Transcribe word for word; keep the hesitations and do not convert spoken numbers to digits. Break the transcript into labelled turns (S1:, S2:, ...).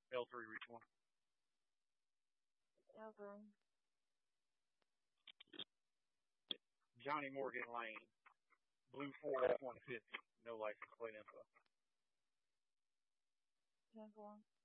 S1: L three, reach one.
S2: L three.
S1: Johnny Morgan Lane. Blue four F one fifty. No license plate info.
S2: ten four.